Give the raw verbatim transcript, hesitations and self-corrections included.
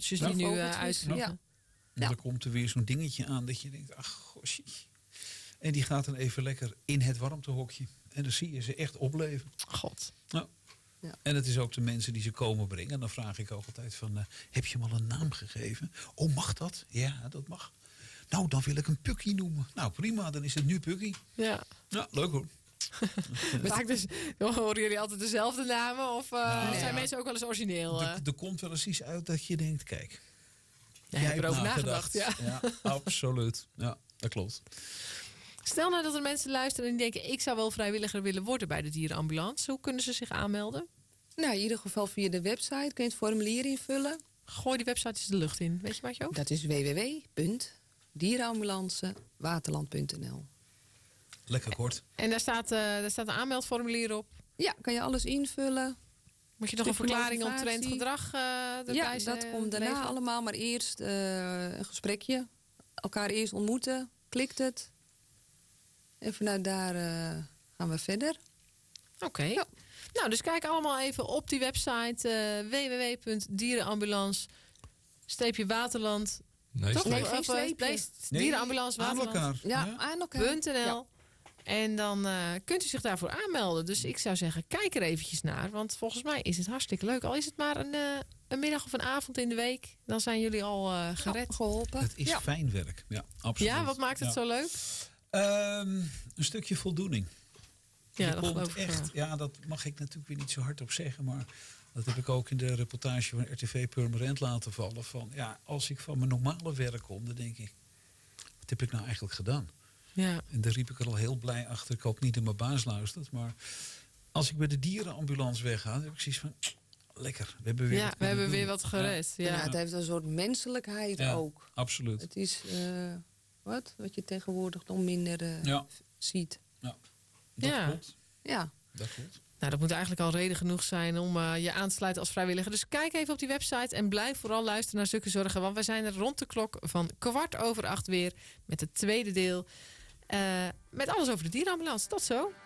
vogeltjes die Ja, nu uh, vogeltjes, uitvliegen. ja. En Ja. dan komt er weer zo'n dingetje aan dat je denkt, ach gosje. En die gaat dan even lekker in het warmtehokje. En dan zie je ze echt opleven. God. Nou. Ja. En het is ook de mensen die ze komen brengen. En dan vraag ik ook altijd van, uh, heb je hem al een naam gegeven? Oh, mag dat? Ja, dat mag. Nou, dan wil ik een Pukkie noemen. Nou, prima, dan is het nu Pukkie. Ja. Ja, leuk hoor. Vaak dus, horen jullie altijd dezelfde namen? Of uh, Nou, zijn ja. mensen ook wel eens origineel? Uh? Er, er komt wel eens iets uit dat je denkt, kijk. Ja, je hebt erover nagedacht. Ja. Ja, absoluut. Ja, dat klopt. Stel nou dat er mensen luisteren en die denken, ik zou wel vrijwilliger willen worden bij de dierenambulance. Hoe kunnen ze zich aanmelden? Nou, in ieder geval via de website kun je het formulier invullen. Gooi die website eens de lucht in. Weet je wat je ook? Dat is w w w punt dierenambulance waterland punt n l. Lekker kort. En daar staat, uh, daar staat een aanmeldformulier op. Ja, kan je alles invullen. Moet je nog een Stukje verklaring motivatie. omtrent gedrag uh, erbij Ja, zetten, dat komt daarna leveren? allemaal. Maar eerst uh, een gesprekje. Elkaar eerst ontmoeten. Klikt het. En vanuit daar uh, gaan we verder. Oké. Okay. Ja. Nou, dus kijk allemaal even op die website uh, w w w punt dierenambulance waterland. Nee, Toch? Nee, Of, geen uh, streepje. nee, Nee, dierenambulance aan waterland. elkaar. Ja, Ja. aan elkaar. Punt N L. Ja. En dan uh, kunt u zich daarvoor aanmelden. Dus ik zou zeggen, kijk er eventjes naar. Want volgens mij is het hartstikke leuk. Al is het maar een, uh, een middag of een avond in de week. Dan zijn jullie al uh, gered. Ja, geholpen. Het is Ja. fijn werk. Ja, absoluut. Ja, wat maakt het Ja. zo leuk? Um, een stukje voldoening. Ja, Je dat komt geloof ik echt, wel. ja, dat mag ik natuurlijk weer niet zo hard op zeggen. Maar dat heb ik ook in de reportage van R T V Purmerend laten vallen. Van, ja, als ik van mijn normale werk kom, dan denk ik, wat heb ik nou eigenlijk gedaan? Ja. En daar riep ik er al heel blij achter. Ik hoop niet dat mijn baas luistert. Maar als ik bij de dierenambulance wegga, dan heb ik zoiets van, lekker. We hebben weer, Ja, wat we hebben kunnen weer doen. wat gered. Ja. Ja, het heeft een soort menselijkheid Ja, ook. absoluut. Het is uh, wat, wat je tegenwoordig nog minder uh, Ja. ziet. Ja, dat Ja. klopt. Ja. Dat klopt. Nou, dat moet eigenlijk al reden genoeg zijn om uh, je aan te sluiten als vrijwilliger. Dus kijk even op die website en blijf vooral luisteren naar Zulke Zorgen. Want wij zijn er rond de klok van kwart over acht weer met het tweede deel. Uh, met alles over de dierenambulance. Tot zo.